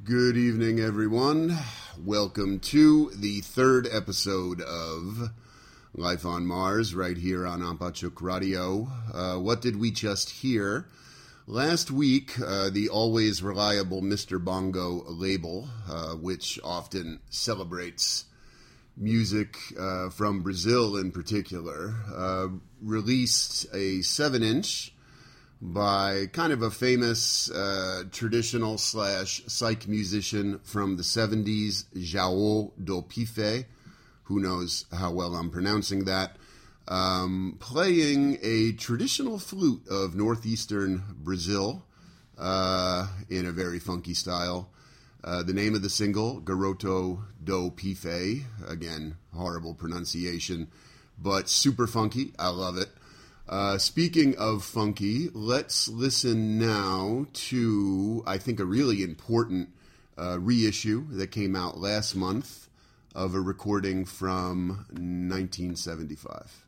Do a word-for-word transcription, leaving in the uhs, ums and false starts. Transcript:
Good evening, everyone. Welcome to the third episode of Life on Mars, right here on Ampachuk Radio. Uh, what did we just hear? Last week, uh, the always reliable Mister Bongo label, uh, which often celebrates music uh, from Brazil in particular, uh, released a seven-inch by kind of a famous uh, traditional slash psych musician from the seventies, João do Pife. Who knows how well I'm pronouncing that. Um, playing a traditional flute of northeastern Brazil uh, in a very funky style. Uh, the name of the single, Garoto do Pife. Again, horrible pronunciation, but super funky. I love it. Uh, speaking of funky, let's listen now to, I think, a really important uh, reissue that came out last month of a recording from nineteen seventy-five.